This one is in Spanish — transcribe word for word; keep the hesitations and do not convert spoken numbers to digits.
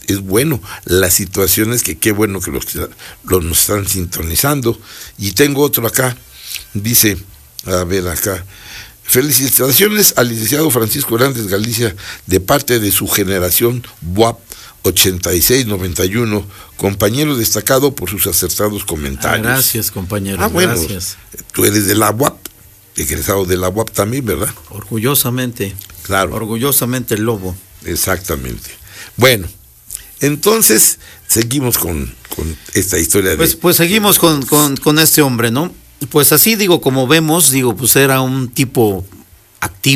es bueno. La situación es que qué bueno que los, los nos están sintonizando. Y tengo otro acá, dice, a ver acá, felicitaciones al licenciado Francisco Hernández Galicia de parte de su generación B U A P ochenta y seis noventa y uno, compañero destacado por sus acertados comentarios. Ah, gracias, compañero. Ah, bueno, gracias. Tú eres de la B U A P, egresado de la B U A P también, ¿verdad? Orgullosamente. Claro. Orgullosamente el lobo. Exactamente. Bueno, entonces seguimos con, con esta historia de... Pues, pues seguimos con, con, con este hombre, ¿no? Pues así digo, como vemos, digo, pues era un tipo activo.